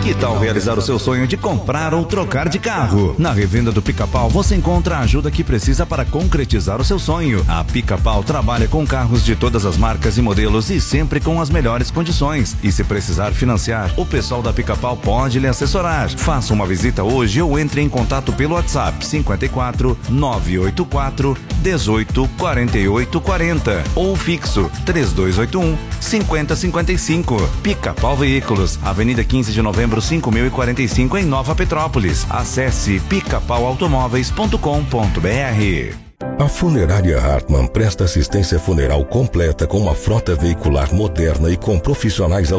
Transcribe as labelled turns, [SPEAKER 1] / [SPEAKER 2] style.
[SPEAKER 1] Que tal realizar o seu sonho de comprar ou trocar de carro? Na revenda do Pica-Pau você encontra a ajuda que precisa para concretizar o seu sonho. A Pica-Pau trabalha com carros de todas as marcas e modelos e sempre com as melhores condições. E se precisar financiar, o pessoal da Pica-Pau pode lhe assessorar. Faça uma visita hoje ou entre em contato pelo WhatsApp 54 984 18 48 40 ou fixo 3281 5055. Pica-Pau Veículos, Avenida 15 de Novembro 5045 em Nova Petrópolis. Acesse picapauautomóveis.com.br.
[SPEAKER 2] A Funerária Hartmann presta assistência funeral completa com uma frota veicular moderna e com profissionais